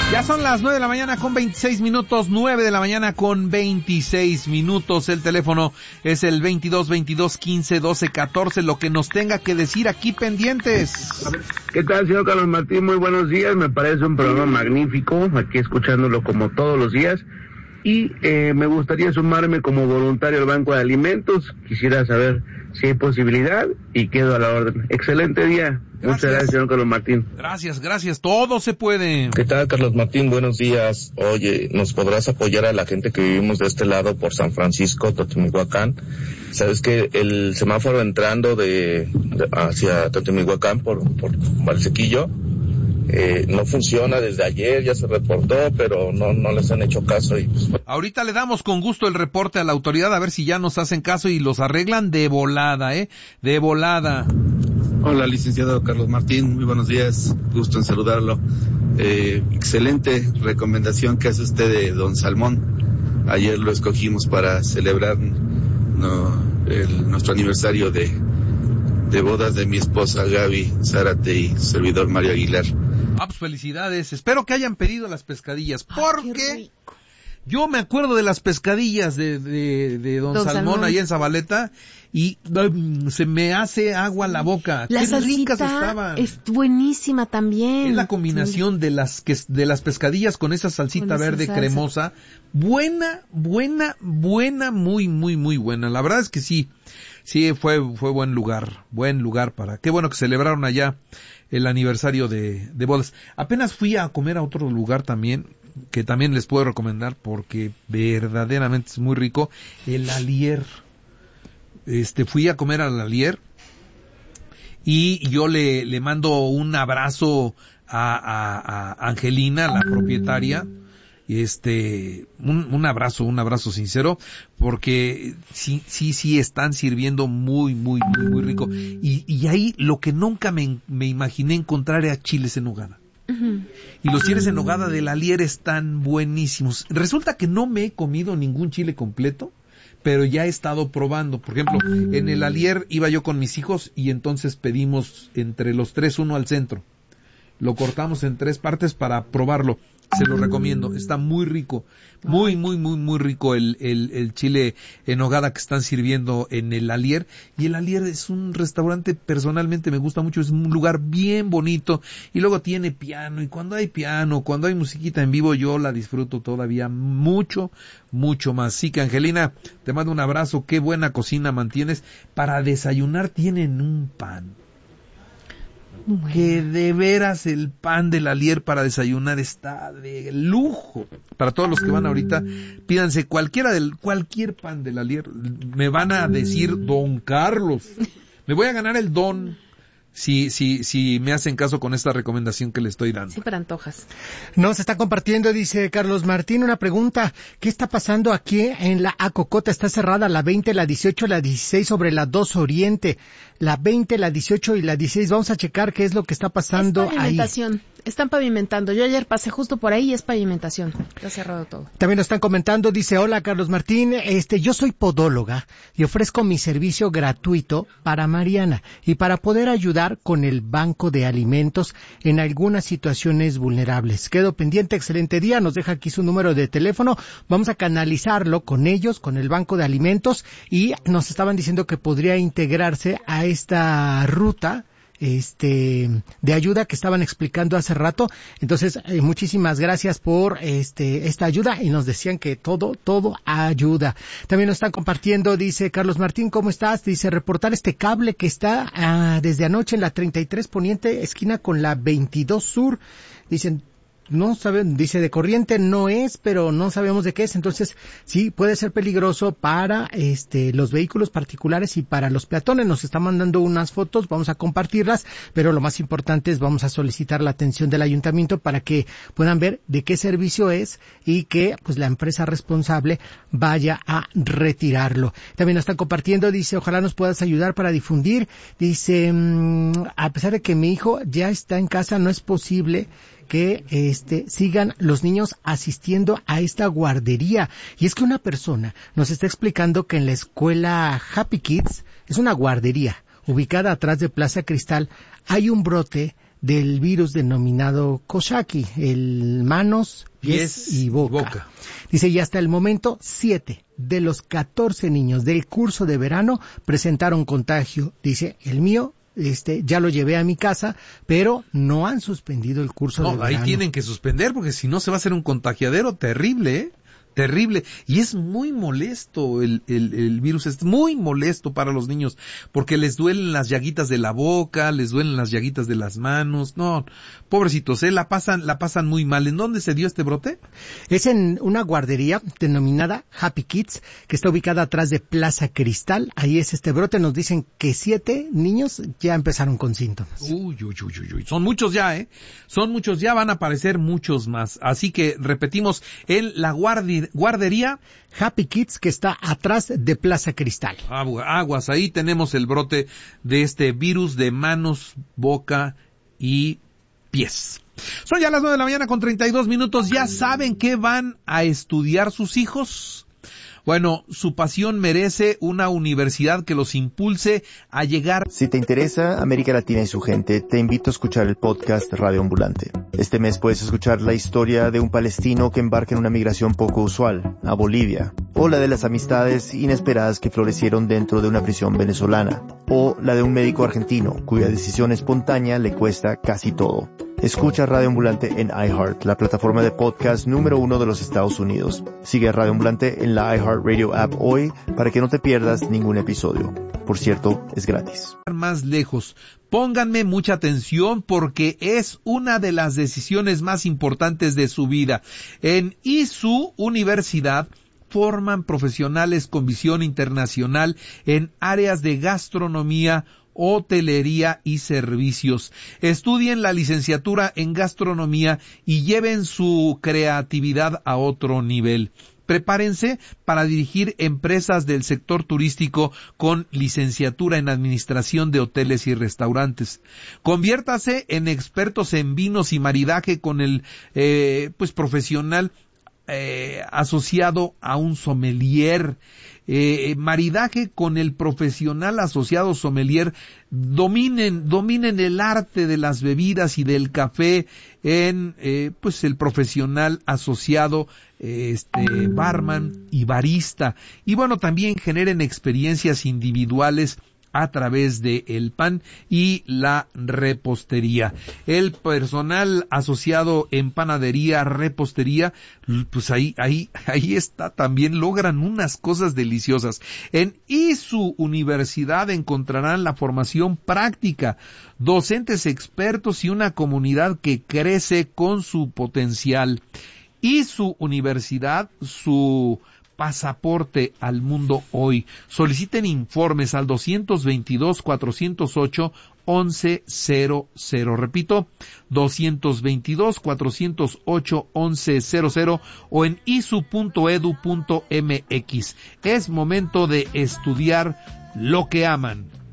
Ya son las 9 de la mañana con 26 minutos, 9 de la mañana con 26 minutos. El teléfono es el 22-22-15-12-14. Lo que nos tenga que decir aquí pendientes. ¿Qué tal, señor Carlos Martín? Muy buenos días. Me parece un programa magnífico, aquí escuchándolo como todos los días. Y me gustaría sumarme como voluntario al Banco de Alimentos. Quisiera saber si hay posibilidad y quedo a la orden. Excelente día. Muchas gracias, señor Carlos Martín. Gracias. Todo se puede. ¿Qué tal, Carlos Martín? Buenos días. Oye, ¿nos podrás apoyar a la gente que vivimos de este lado por San Francisco, Totomihuacán? Sabes que el semáforo entrando hacia Totomihuacán por Valsequillo no funciona desde ayer, ya se reportó, pero no les han hecho caso. Y pues, ahorita le damos con gusto el reporte a la autoridad a ver si ya nos hacen caso y los arreglan de volada, de volada. Hola, licenciado Carlos Martín, muy buenos días, gusto en saludarlo. Excelente recomendación que hace usted de Don Salmón. Ayer lo escogimos para celebrar nuestro aniversario de bodas de mi esposa Gaby Zárate y su servidor Mario Aguilar. Pues felicidades, espero que hayan pedido las pescadillas, porque yo me acuerdo de las pescadillas de Don Salmón allá en Zabaleta y se me hace agua la boca. La Qué ricas estaban. Es buenísima también. Es la combinación de las pescadillas con esa salsita verde cremosa. Buena, muy buena. La verdad es que sí, fue buen lugar qué bueno que celebraron allá el aniversario de bodas. Apenas fui a comer a otro lugar también, que también les puedo recomendar porque verdaderamente es muy rico, el Alier. Fui a comer al Alier y yo le mando un abrazo a Angelina, la propietaria. Un abrazo sincero, porque sí están sirviendo muy rico. Y ahí lo que nunca me imaginé encontrar era chiles en nogada. Uh-huh. Y los chiles en nogada del Alier están buenísimos. Resulta que no me he comido ningún chile completo, pero ya he estado probando. Por ejemplo, en el Alier iba yo con mis hijos y entonces pedimos entre los tres uno al centro. Lo cortamos en 3 partes para probarlo. Se lo recomiendo, está muy rico, muy rico el chile en nogada que están sirviendo en el Alier. Y el Alier es un restaurante, personalmente me gusta mucho, es un lugar bien bonito y luego tiene piano, y cuando hay musiquita en vivo yo la disfruto todavía mucho más. Así que Angelina, te mando un abrazo, qué buena cocina mantienes. Para desayunar tienen un pan. Bueno. Que de veras el pan del Alier para desayunar está de lujo. Para todos los que van ahorita, pídanse cualquier pan del Alier. Me van a decir Don Carlos. Me voy a ganar el don si me hacen caso con esta recomendación que le estoy dando. Sí, para antojas. Nos está compartiendo, dice Carlos Martín, una pregunta. ¿Qué está pasando aquí en la Acocota? Está cerrada la 20, la 18, la 16 sobre la 2 Oriente. La 20, la 18 y la 16. Vamos a checar qué es lo que está pasando ahí. Pavimentación. Están pavimentando. Yo ayer pasé justo por ahí y es pavimentación. Está cerrado todo. También lo están comentando. Dice, hola Carlos Martín, yo soy podóloga y ofrezco mi servicio gratuito para Mariana y para poder ayudar con el banco de alimentos en algunas situaciones vulnerables. Quedo pendiente, excelente día. Nos deja aquí su número de teléfono. Vamos a canalizarlo con ellos, con el banco de alimentos, y nos estaban diciendo que podría integrarse a esta ruta de ayuda que estaban explicando hace rato. Entonces, muchísimas gracias por esta ayuda, y nos decían que todo ayuda. También nos están compartiendo, dice Carlos Martín, ¿cómo estás? Dice, reportar este cable que está desde anoche en la 33 Poniente, esquina con la 22 Sur. Dicen, no saben, dice de corriente no es, pero no sabemos de qué es. Entonces sí puede ser peligroso para los vehículos particulares y para los peatones. Nos está mandando unas fotos, vamos a compartirlas, pero lo más importante es vamos a solicitar la atención del ayuntamiento para que puedan ver de qué servicio es y que pues la empresa responsable vaya a retirarlo. También nos están compartiendo, dice, ojalá nos puedas ayudar para difundir. Dice, a pesar de que mi hijo ya está en casa, no es posible que sigan los niños asistiendo a esta guardería. Y es que una persona nos está explicando que en la escuela Happy Kids, es una guardería ubicada atrás de Plaza Cristal, hay un brote del virus denominado Coxsackie, el manos, pies y boca. Dice, y hasta el momento 7 de los 14 niños del curso de verano presentaron contagio. Dice, el mío ya lo llevé a mi casa, pero no han suspendido el curso de verano. Ahí tienen que suspender, porque si no se va a hacer un contagiadero terrible, ¿eh? Terrible. Y es muy molesto el virus, es muy molesto para los niños, porque les duelen las llaguitas de la boca, les duelen las llaguitas de las manos. No, pobrecitos, la pasan muy mal. ¿En dónde se dio este brote? Es en una guardería denominada Happy Kids, que está ubicada atrás de Plaza Cristal. Ahí es este brote. Nos dicen que 7 niños ya empezaron con síntomas. Uy. Son muchos ya, ¿eh? Son muchos ya, van a aparecer muchos más. Así que repetimos, en la guardería Happy Kids, que está atrás de Plaza Cristal. Aguas, ahí tenemos el brote de este virus de manos, boca y pies. Son ya las 9 de la mañana con 32 minutos. ¿Ya saben qué van a estudiar sus hijos? Bueno, su pasión merece una universidad que los impulse a llegar. Si te interesa América Latina y su gente, te invito a escuchar el podcast Radio Ambulante. Este mes puedes escuchar la historia de un palestino que embarca en una migración poco usual, a Bolivia, o la de las amistades inesperadas que florecieron dentro de una prisión venezolana, o la de un médico argentino cuya decisión espontánea le cuesta casi todo. Escucha Radio Ambulante en iHeart, la plataforma de podcast número 1 de los Estados Unidos. Sigue Radio Ambulante en la iHeart Radio app hoy para que no te pierdas ningún episodio. Por cierto, es gratis. Más lejos. Pónganme mucha atención porque es una de las decisiones más importantes de su vida. En ISU Universidad forman profesionales con visión internacional en áreas de gastronomía, hotelería y servicios. Estudien la licenciatura en gastronomía y lleven su creatividad a otro nivel. Prepárense para dirigir empresas del sector turístico con licenciatura en administración de hoteles y restaurantes. Conviértase en expertos en vinos y maridaje con el profesional asociado a un sommelier. Maridaje con el profesional asociado sommelier. Dominen el arte de las bebidas y del café en el profesional asociado barman y barista. Y bueno, también generen experiencias individuales a través de el pan y la repostería. El personal asociado en panadería, repostería, pues ahí está, también logran unas cosas deliciosas. En ISU Universidad encontrarán la formación práctica, docentes expertos y una comunidad que crece con su potencial. ISU Universidad, su pasaporte al mundo hoy. Soliciten informes al 222-408-1100. Repito, 222-408-1100 o en isu.edu.mx. Es momento de estudiar lo que aman.